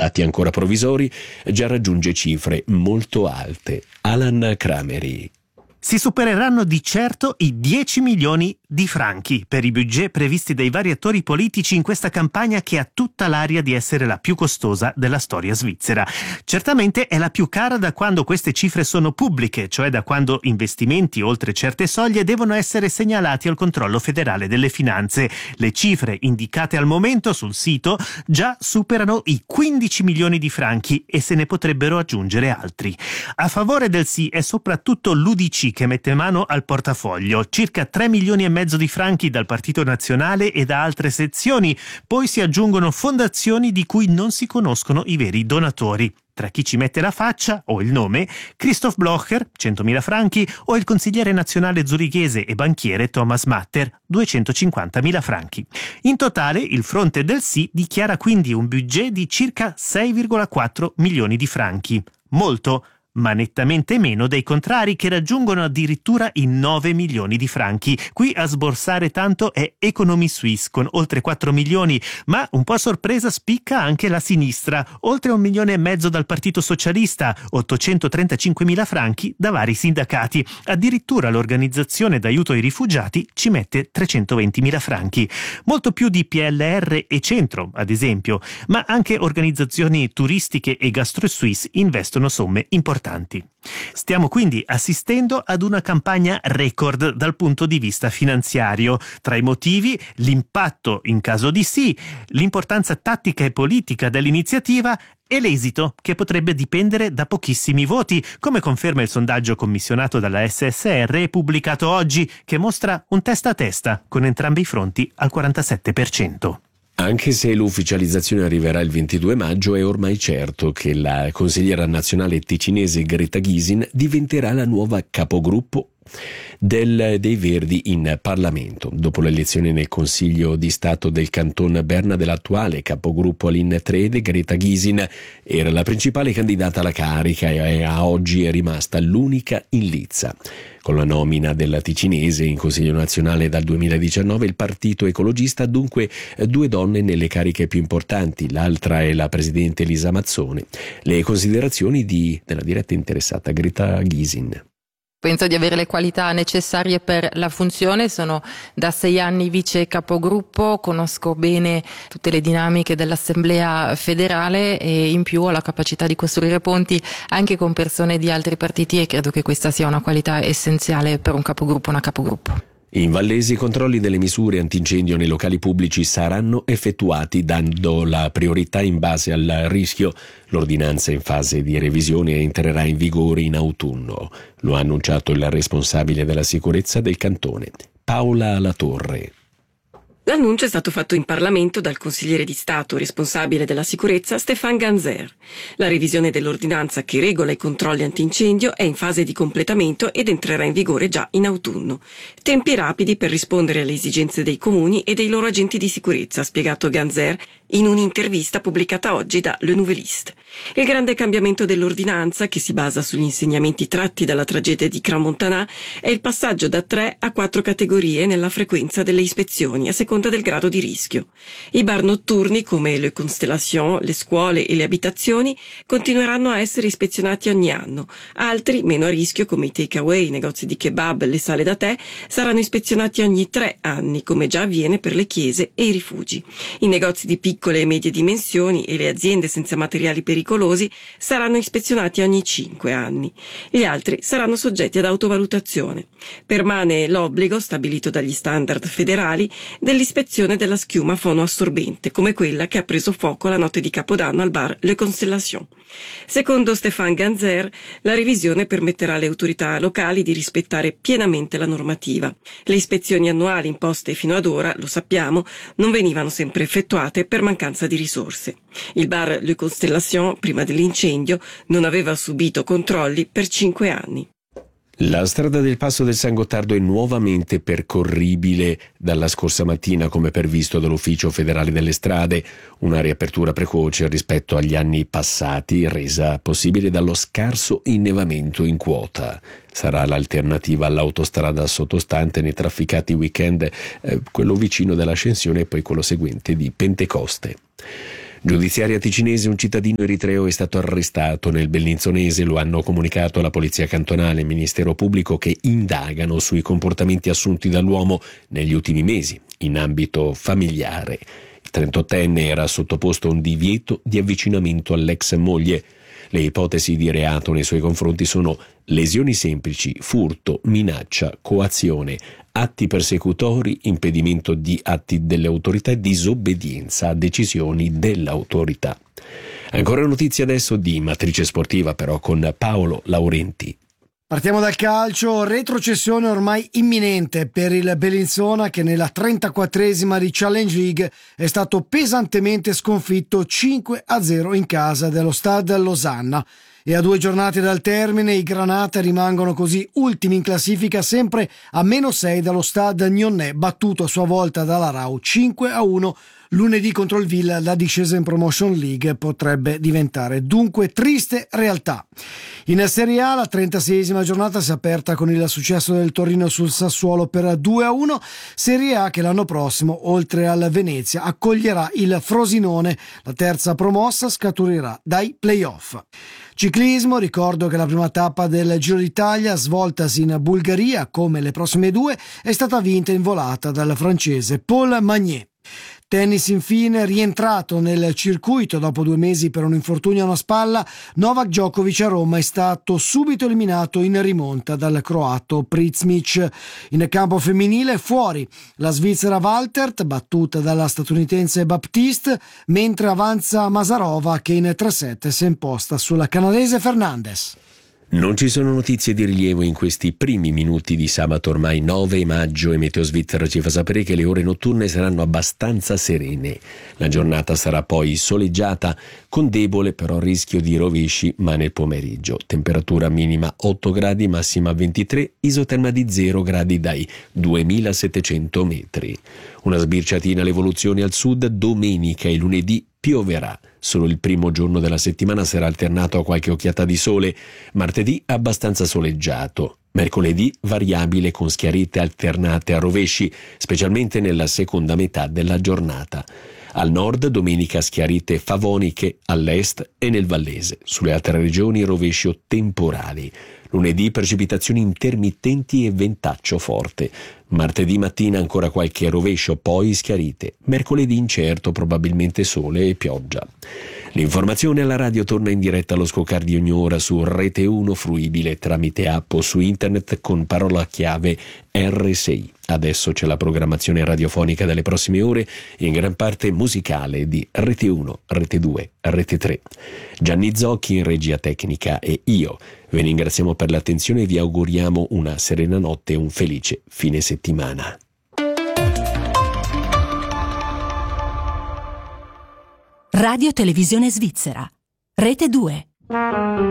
dati ancora provvisori, già raggiunge cifre molto alte. Alan Crameri. Si supereranno di certo i 10 milioni di franchi per i budget previsti dai vari attori politici in questa campagna che ha tutta l'aria di essere la più costosa della storia svizzera. Certamente è la più cara da quando queste cifre sono pubbliche, cioè da quando investimenti oltre certe soglie devono essere segnalati al controllo federale delle finanze. Le cifre indicate al momento sul sito già superano i 15 milioni di franchi e se ne potrebbero aggiungere altri. A favore del sì è soprattutto l'UDC che mette mano al portafoglio, circa 3 milioni e mezzo di franchi dal Partito Nazionale e da altre sezioni, poi si aggiungono fondazioni di cui non si conoscono i veri donatori. Tra chi ci mette la faccia o il nome, Christoph Blocher, 100.000 franchi, o il consigliere nazionale zurichese e banchiere Thomas Matter, 250.000 franchi. In totale, il fronte del sì dichiara quindi un budget di circa 6,4 milioni di franchi. Molto, ma nettamente meno dei contrari che raggiungono addirittura i 9 milioni di franchi. Qui a sborsare tanto è Economy Suisse con oltre 4 milioni, ma un po' a sorpresa spicca anche la sinistra, oltre 1,5 milioni dal Partito Socialista, 835.000 franchi da vari sindacati. Addirittura l'organizzazione d'aiuto ai rifugiati ci mette 320.000 franchi. Molto più di PLR e Centro, ad esempio, ma anche organizzazioni turistiche e GastroSuisse investono somme importanti. Stiamo quindi assistendo ad una campagna record dal punto di vista finanziario. Tra i motivi, l'impatto in caso di sì, l'importanza tattica e politica dell'iniziativa e l'esito, che potrebbe dipendere da pochissimi voti, come conferma il sondaggio commissionato dalla SSR e pubblicato oggi, che mostra un testa a testa con entrambi i fronti al 47%. Anche se l'ufficializzazione arriverà il 22 maggio, è ormai certo che la consigliera nazionale ticinese Greta Gysin diventerà la nuova capogruppo dei Verdi in Parlamento. Dopo l'elezione nel Consiglio di Stato del Canton Berna dell'attuale capogruppo Aline Trede, Greta Gysin era la principale candidata alla carica e a oggi è rimasta l'unica in lizza. Con la nomina della ticinese in Consiglio nazionale dal 2019, il Partito Ecologista ha dunque 2 donne nelle cariche più importanti, l'altra è la presidente Elisa Mazzone. Le considerazioni della diretta interessata Greta Gysin. Penso di avere le qualità necessarie per la funzione, sono da 6 anni vice capogruppo, conosco bene tutte le dinamiche dell'Assemblea federale e in più ho la capacità di costruire ponti anche con persone di altri partiti e credo che questa sia una qualità essenziale per un capogruppo, una capogruppo. In Vallesi i controlli delle misure antincendio nei locali pubblici saranno effettuati dando la priorità in base al rischio. L'ordinanza è in fase di revisione e entrerà in vigore in autunno. Lo ha annunciato il responsabile della sicurezza del cantone, Paola Latorre. L'annuncio è stato fatto in Parlamento dal consigliere di Stato responsabile della sicurezza Stéphane Ganzer. La revisione dell'ordinanza che regola i controlli antincendio è in fase di completamento ed entrerà in vigore già in autunno. Tempi rapidi per rispondere alle esigenze dei comuni e dei loro agenti di sicurezza, ha spiegato Ganzer in un'intervista pubblicata oggi da Le Nouvelliste. Il grande cambiamento dell'ordinanza, che si basa sugli insegnamenti tratti dalla tragedia di Crans-Montana, è il passaggio da 3 a 4 categorie nella frequenza delle ispezioni a seconda del grado di rischio. I bar notturni come le Constellation, le scuole e le abitazioni continueranno a essere ispezionati ogni anno. Altri, meno a rischio, come i takeaway, i negozi di kebab, le sale da tè, saranno ispezionati ogni 3 anni, come già avviene per le chiese e i rifugi. I negozi di piccole e medie dimensioni e le aziende senza materiali pericolosi saranno ispezionati ogni 5 anni. Gli altri saranno soggetti ad autovalutazione. Permane l'obbligo, stabilito dagli standard federali, dell'ispezione della schiuma fonoassorbente, come quella che ha preso fuoco la notte di Capodanno al bar Le Constellation. Secondo Stéphane Ganzer, la revisione permetterà alle autorità locali di rispettare pienamente la normativa. Le ispezioni annuali imposte fino ad ora, lo sappiamo, non venivano sempre effettuate per mancanza di risorse. Il bar Le Constellation, prima dell'incendio, non aveva subito controlli per 5 anni. La strada del Passo del San Gottardo è nuovamente percorribile dalla scorsa mattina, come previsto dall'Ufficio federale delle strade, una riapertura precoce rispetto agli anni passati, resa possibile dallo scarso innevamento in quota. Sarà l'alternativa all'autostrada sottostante nei trafficati weekend, quello vicino dell'Ascensione e poi quello seguente di Pentecoste. Giudiziaria ticinese, un cittadino eritreo è stato arrestato nel Bellinzonese, lo hanno comunicato la Polizia Cantonale e il Ministero Pubblico, che indagano sui comportamenti assunti dall'uomo negli ultimi mesi in ambito familiare. Il 38enne era sottoposto a un divieto di avvicinamento all'ex moglie. Le ipotesi di reato nei suoi confronti sono lesioni semplici, furto, minaccia, coazione, atti persecutori, impedimento di atti delle autorità e disobbedienza a decisioni dell'autorità. Ancora notizie adesso di matrice sportiva, però, con Paolo Laurenti. Partiamo dal calcio, retrocessione ormai imminente per il Bellinzona, che nella 34esima di Challenge League è stato pesantemente sconfitto 5-0 in casa dello Stade Losanna. E a 2 giornate dal termine i Granata rimangono così ultimi in classifica, sempre a -6 dallo Stade Nyonnais, battuto a sua volta dalla Rau 5-1 lunedì contro il Villa. La discesa in Promotion League potrebbe diventare dunque triste realtà. In Serie A la 36esima giornata si è aperta con il successo del Torino sul Sassuolo per 2-1, Serie A che l'anno prossimo, oltre al Venezia, accoglierà il Frosinone. La terza promossa scaturirà dai play-off. Ciclismo, ricordo che la prima tappa del Giro d'Italia, svoltasi in Bulgaria come le prossime 2, è stata vinta in volata dal francese Paul Magnier. Tennis infine, rientrato nel circuito dopo 2 mesi per un infortunio a una spalla, Novak Djokovic a Roma è stato subito eliminato in rimonta dal croato Pritzmic. In campo femminile fuori la svizzera Waltert, battuta dalla statunitense Baptiste, mentre avanza Masarova che in 3-7 si è imposta sulla canadese Fernandez. Non ci sono notizie di rilievo in questi primi minuti di sabato ormai 9 maggio e Meteo Svizzera ci fa sapere che le ore notturne saranno abbastanza serene. La giornata sarà poi soleggiata con debole però rischio di rovesci ma nel pomeriggio. Temperatura minima 8 gradi, massima 23, isoterma di 0 gradi dai 2700 metri. Una sbirciatina all'evoluzione al sud, domenica e lunedì pioverà. Solo il primo giorno della settimana sarà alternato a qualche occhiata di sole. Martedì abbastanza soleggiato. Mercoledì variabile con schiarite alternate a rovesci, specialmente nella seconda metà della giornata. Al nord domenica schiarite favoniche all'est e nel Vallese. Sulle altre regioni rovesci o temporali. Lunedì precipitazioni intermittenti e ventaccio forte. Martedì mattina ancora qualche rovescio, poi schiarite. Mercoledì incerto, probabilmente sole e pioggia. L'informazione alla radio torna in diretta allo scoccar di ogni ora su Rete 1, fruibile tramite app o su internet con parola chiave R6. Adesso c'è la programmazione radiofonica delle prossime ore, in gran parte musicale, di Rete 1, Rete 2, Rete 3. Gianni Zocchi in regia tecnica e io. Vi ringraziamo per l'attenzione e vi auguriamo una serena notte e un felice fine settimana. Radio Televisione Svizzera, Rete 2.